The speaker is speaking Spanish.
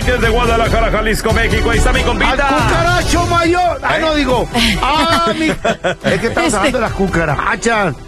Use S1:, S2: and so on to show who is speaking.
S1: Sánchez de Guadalajara, Jalisco, México. Ahí está mi compita.
S2: ¡Al cucaracho mayor! Ah, no digo. Es que estamos hablando de las cucarachas.